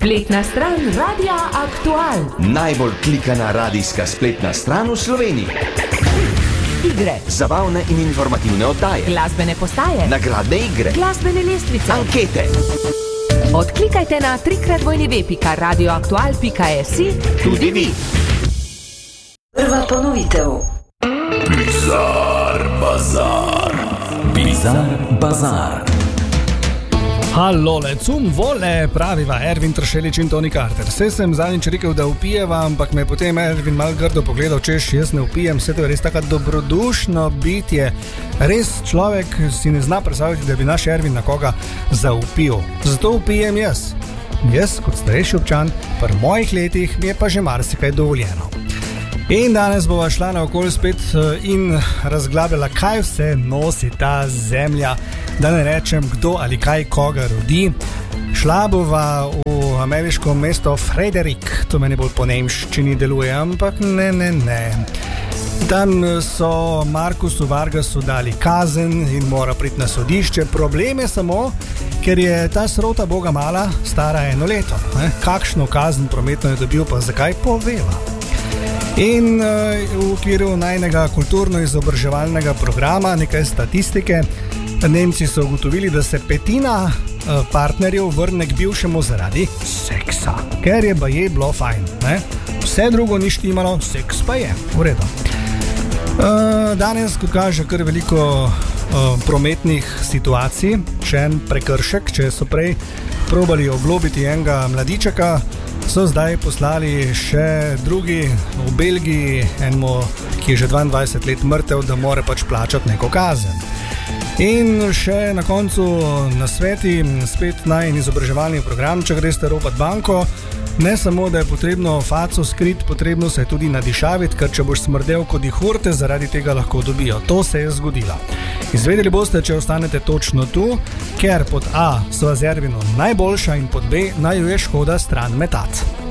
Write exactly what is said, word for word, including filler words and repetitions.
Spletna stran Radia Aktual. Najbolj klikana radijska spletna stran v Sloveniji. Igre, zabavne in informativne oddaje, glasbene postaje, nagradne igre, glasbene lestvice, ankete. Odklikajte na trikrat dvojni ve pika radioaktual pika si tudi vi. Prva ponovitev. Bizar bazar. Bizar bazar. Halo, le cum vole, praviva Ervin Tršelič in Toni Carter. Vse sem zadnjič rekel, da upijeva, ampak me je potem Ervin mal grdo pogledal, češ, jaz ne upijem, vse to je res tako dobrodušno bitje. Res človek si ne zna predstavljati, da bi naš Ervin na koga zaupil. Zato upijem jaz. Jaz, kot starejši občan, pri mojih letih mi je pa že marsikaj dovoljeno. In danes bova šla naokoli spet in razglabljala, kaj vse nosi ta zemlja, da ne rečem, kdo ali kaj koga rodi. Šla bova v ameriško mesto Frederick, to meni bolj po nemščini deluje, ampak ne, ne, ne. Tam so Markusu Vargasu dali kazen in mora priti na sodišče. Problem je samo, ker je ta srota boga mala, stara eno leto. Ne? Kakšno kazen prometno je dobil, pa zakaj poveva. In uh, v okviru najnega kulturno-izobraževalnega programa, nekaj statistike, Nemci so ugotovili, da se petina uh, partnerjev vrne k bivšemu zaradi seksa, ker je baje bilo fajn. Ne? Vse drugo ni štimalo, seks pa je, v redu. Uh, danes, kot kaže, kar veliko uh, prometnih situacij, še en prekršek, če so prej probali oglobiti enega mladičaka, so zdaj poslali še drugi v Belgiji, enemu, ki je že dvaindvajset let mrtev, da mora pač plačati neko kazen. In še na koncu nasveti, spet naj in izobraževalni program, če greste ropat banko, ne samo, da je potrebno faco skrit, potrebno se je tudi nadišaviti, ker če boš smrdel kot dihurte, zaradi tega lahko dobijo. To se je zgodilo. Izvedeli boste, če ostanete točno tu, ker pod A so z Ervinom najboljša in pod B naj jo je škoda stran metati.